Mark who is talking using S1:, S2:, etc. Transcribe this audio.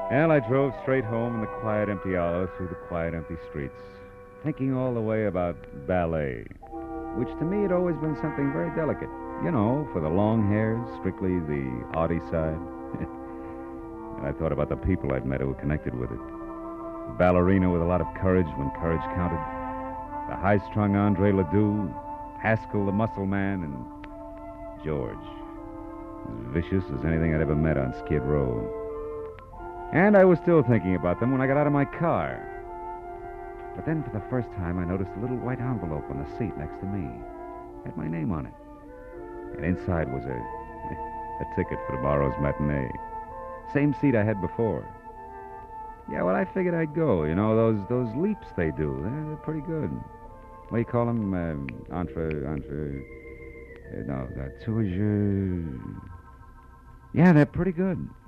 S1: And I drove straight home in the quiet, empty hours through the quiet, empty streets, thinking all the way about ballet, which to me had always been something very delicate. You know, for the long hairs, strictly the arty side. And I thought about the people I'd met who were connected with it. A ballerina with a lot of courage when courage counted. The high-strung Andre Ledoux, Haskell the muscle man, and George, as vicious as anything I'd ever met on Skid Row. And I was still thinking about them when I got out of my car. But then, for the first time, I noticed a little white envelope on the seat next to me. It had my name on it. And inside was a ticket for tomorrow's matinee. Same seat I had before. Yeah, well, I figured I'd go. You know, those leaps they do, they're pretty good. What do you call them? Tour. Yeah, they're pretty good.